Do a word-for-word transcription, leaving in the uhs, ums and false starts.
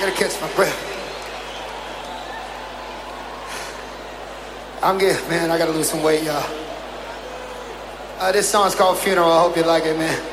gotta catch my breath. I'm good, man. I gotta lose some weight, y'all. Uh, this song's called Funeral. I hope you like it, man.